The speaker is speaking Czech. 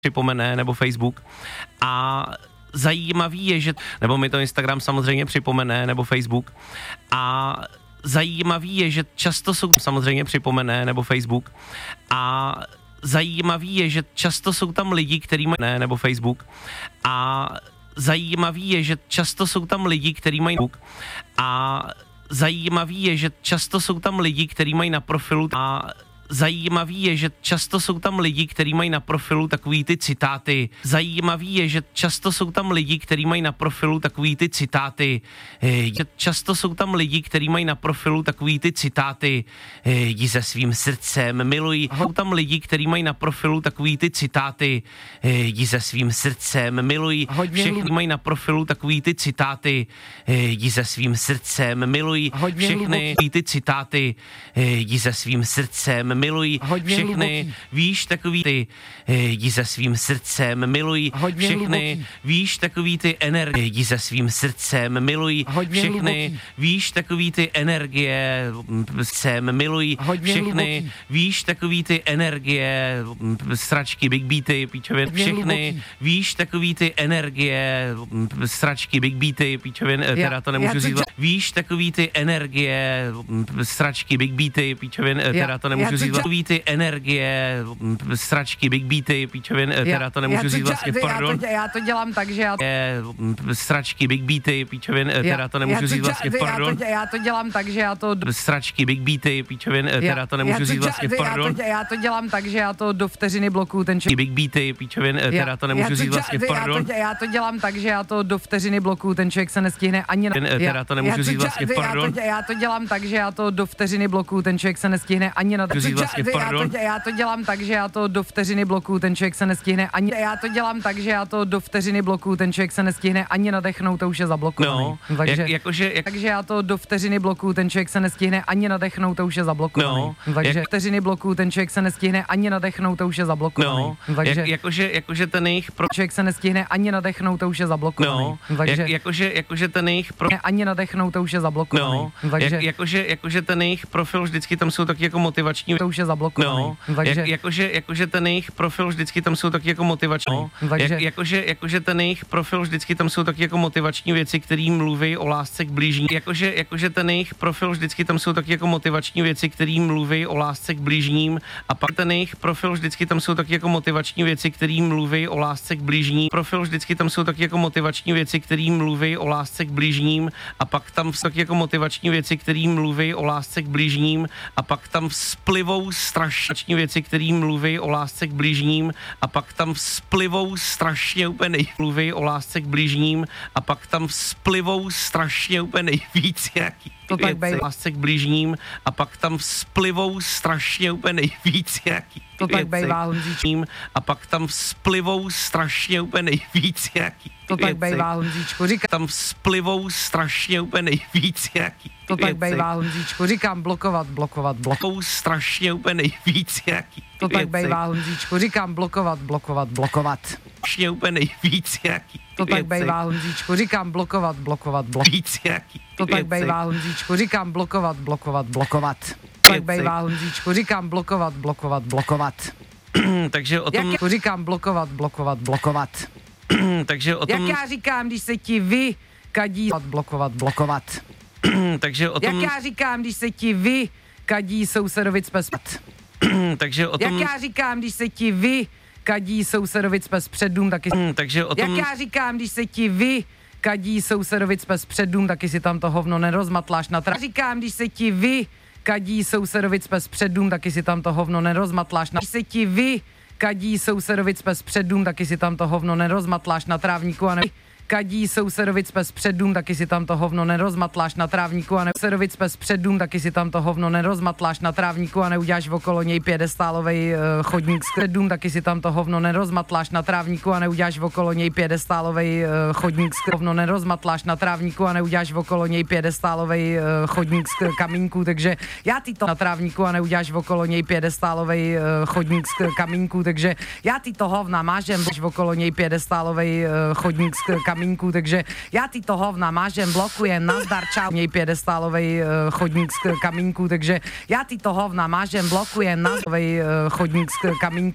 připomene, nebo Facebook. A zajímavý je, že, nebo mi to Instagram samozřejmě připomene, nebo Facebook. A zajímavý je, že často jsou samozřejmě připomene, nebo Facebook. A zajímavý je, že často jsou tam lidi, který mají nebo Facebook. A zajímavý je, že často jsou tam lidi, který mají a zajímavý je, že často jsou tam lidi, který mají na profilu a zajímavý je, že často jsou tam lidi, kteří mají na profilu takový ty citáty. Zajímavý je, že často jsou tam lidi, kteří mají na profilu takový ty citáty. Často jsou tam lidi, kteří mají na profilu takový ty citáty. Jdi se svým srdcem, miluj. Jsou tam lidi, kteří mají na profilu takový ty citáty. Jdi se svým srdcem, miluj. Všechny mají na profilu takový ty citáty. Jdi se svým srdcem, miluj. Všechny ty citáty. Jdi se svým srdcem, miluj všechny, víš, takový ty, jdi se svým srdcem, miluj všechny, víš, takový ty energie, jdi se svým srdcem, miluj všechny, víš, takový ty energie, srdcem, miluj všechny, víš, takový ty energie, sračky, big beaty, píčovin, všechny, víš, takový ty energie, sračky, big beaty, píčovin, teda to nemůžu říct, víš, takový ty energie, sračky, big beaty, píčovin, teda to nemůžu říct, takový ty energie, sračky, big beaty, píčovin, teda to nemůžu říct vlastně, pardon. Já to dělám tak, že já sračky, big beaty, píčovin, teda to nemůžu říct vlastně, pardon. Já to dělám tak, že já to sračky, big beaty, píčovin, teda to nemůžu říct vlastně, pardon. Já to dělám tak, že já to do vteřiny blokuju ten člověk. Big beaty, píčovin, teda to nemůžu říct vlastně, pardon. Já to dělám tak, že já to do vteřiny blokuju, ten člověk se nestihne ani na... Teda to nemůžu říct vlastně, pardon. Já to dělám tak, že já to do vteřiny blokuju, ten člověk se nestihne ani na... Já to dělám tak, že já to do vteřiny blokuju, ten člověk se nestihne ani... Já to dělám tak, že já to do vteřiny blokuju, ten člověk se nestihne ani nadechnout, to už je zablokovaný. No, takže já to do vteřiny blokuju, ten člověk se nestihne ani nadechnout, to už je zablokovaný. No, takže vteřiny blokuju, ten člověk se nestihne ani nadechnout, to už je zablokovaný. No, jakože ten jejich člověk se nestihne ani nadechnout, to už je zablokovaný. No, jakože ten jejich ani nadechnout, to už je zablokovaný. No, jakože ten jejich profil vždycky tam jsou taky jako motivační. To už je zablokovaný. No, jakože ten jejich profil vždycky tam jsou taky jako motivační. No, jakože ten jejich profil vždycky tam jsou taky jako motivační věci, které mluví o lásce k blížním. Jakože ten jejich profil vždycky tam jsou taky jako motivační věci, které mluví o lásce k blížním, a pak ten jejich profil vždycky tam jsou taky jako motivační věci, které mluví o lásce k blížním. Profil vždycky tam jsou taky jako motivační věci, které mluví o lásce k blížním, a pak tam taky jako motivační věci, které mluví o lásce k blížním, a pak tam vzplivou strašně věci, které mluví o lásce k blížním, a pak tam vzplivou strašně úplně mluví o lásce k blížním, a pak tam vzplivou strašně úplně nejvíc jaký věci lásce k blížním, a pak tam vzplivou strašně úplně nejvíc jaký to tak bejvá, Honzíčku. A pak tam vzplivou strašně úplně nejvíc jaký to tak bejvá, Honzíčku. Tam vzplivou strašně úplně nejvíc jaký to tak bejvá, Honzíčku. Říkám blokovat. Strašně úplně nejvíc jaký to tak bejvá, Honzíčku. Říkám blokovat. Strašně úplně nejvíc jaký to tak bejvá, Honzíčku. Říkám blokovat. Víc jaký to tak bejvá, Honzíčku. Říkám blokovat. Tak bejvá, Honzíčku. Říkám blokovat. Takže o tom... Říkám blokovat. Takže o tom... Jak já říkám, když se ti vykadí... Blokovat. Takže o tom... Jak já říkám, když se ti vykadí sousedovic pes... Takže o tom... Jak já říkám, když se ti vykadí sousedovic pes před dům, taky... Takže o tom... Jak já říkám, když se ti vykadí sousedovic pes před dům, taky si tam to hovno nerozmatláš na trávníku. Říkám, když se ti vykadí sousedovic pes před dům, taky si tam to hovno nerozmatláš na... Když se ti vykadí sousedovic pes před dům, taky si tam to hovno nerozmatláš na trávníku a ne... Kadí sousedovic pes před dům, taky si tam to hovno nerozmatláš na trávníku a ne... Sousedovic pes před dům, taky si tam to hovno nerozmatláš na trávníku a neuděláš okolo něj pědestálovej chodník před dům, taky si tam to hovno nerozmatláš na trávníku a neuděláš okolo něj pědestálovej chodník hovno nerozmatláš na trávníku a neuděláš okolo něj pědestálovej chodník z kamínku, takže já ty to na trávníku a neuděláš okolo něj pědestálovej chodník z kamínku, takže já ty to hovna mážem okolo něj pědestálovej chodník z kamínku, takže já ty to hovna mážem, blokujem, nazdar, čau, něj pědestálovej chodník z kamínku, takže já ty to hovna mážem, blokujem, nazdar, chodník z kamínku.